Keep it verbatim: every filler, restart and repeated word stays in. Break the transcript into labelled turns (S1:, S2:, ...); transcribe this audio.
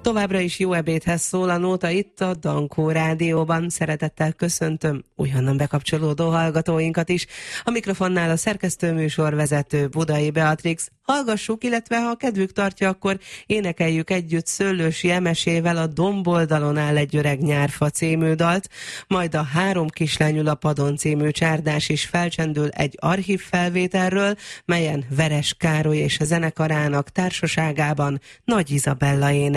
S1: Továbbra is jó ebédhez szól a nóta itt a Dankó Rádióban. Szeretettel köszöntöm újonnan bekapcsolódó hallgatóinkat is. A mikrofonnál a szerkesztőműsorvezető Budai Beatrix. Hallgassuk, illetve ha kedvük tartja, akkor énekeljük együtt Szöllősi Emesével a Domboldalon áll egy öreg nyárfa című dalt, majd a Három kislány ül a padon című csárdás is felcsendül egy archív felvételről, melyen Veres Károly és a zenekarának társaságában Nagy Izabella énekel.